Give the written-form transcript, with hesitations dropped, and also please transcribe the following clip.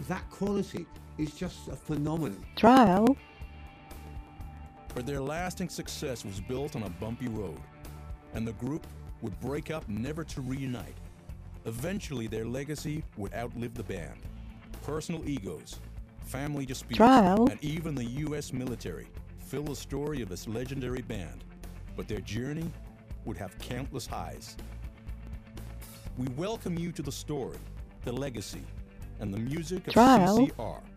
that quality is just a phenomenon. Trial. But their lasting success was built on a bumpy road, and the group would break up never to reunite. Eventually, their legacy would outlive the band. Personal egos, family disputes, Trial. and even the U.S. military fill the story of this legendary band, but their journey would have countless highs. We welcome you to the story, the legacy, and the music of Trial. CCR.